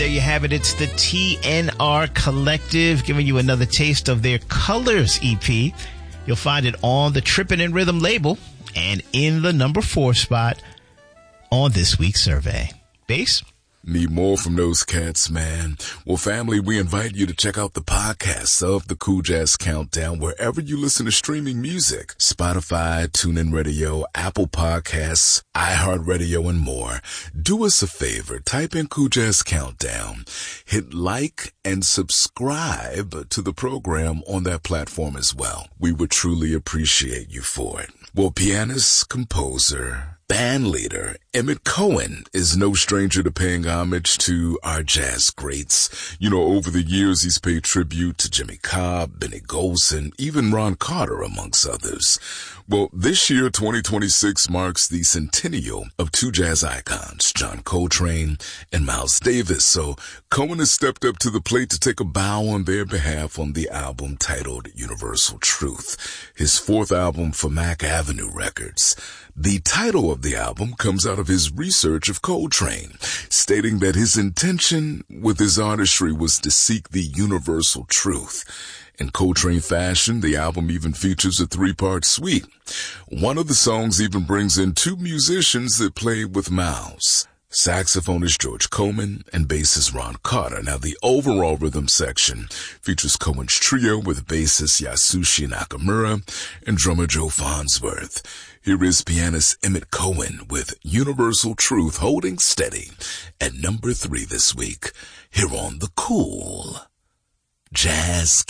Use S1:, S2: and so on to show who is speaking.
S1: there you have it. It's the TNR Collective giving you another taste of their Colors EP. You'll find it on the Trippin' in Rhythm label and in the number 4 spot on this week's survey. Bass?
S2: Need more from those cats, man? Well, family, we invite you to check out the podcasts of the Cool Jazz Countdown wherever you listen to streaming music. Spotify, TuneIn Radio, Apple Podcasts, iHeartRadio, and more. Do us a favor. Type in Cool Jazz Countdown. Hit like and subscribe to the program on that platform as well. We would truly appreciate you for it. Well, pianist, composer, band leader Emmett Cohen is no stranger to paying homage to our jazz greats. You know, over the years, he's paid tribute to Jimmy Cobb, Benny Golson, even Ron Carter, amongst others. Well, this year, 2026, marks the centennial of 2 jazz icons, John Coltrane and Miles Davis. So Cohen has stepped up to the plate to take a bow on their behalf on the album titled Universal Truth, his 4th album for Mack Avenue Records. The title of the album comes out of his research of Coltrane, stating that his intention with his artistry was to seek the universal truth. In Coltrane fashion, the album even features a 3-part suite. One of the songs even brings in 2 musicians that played with Miles. Saxophonist George Coleman and bassist Ron Carter. Now, the overall rhythm section features Cohen's trio with bassist Yasushi Nakamura and drummer Joe Farnsworth. Here is pianist Emmett Cohen with Universal Truth holding steady at number 3 this week here on the Cool Jazz